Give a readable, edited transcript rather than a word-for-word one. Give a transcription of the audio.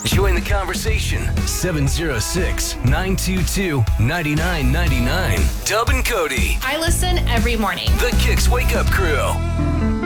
Join the conversation. 706-922-9999. Dub and Cody. I listen every morning. The Kicks Wake Up Crew.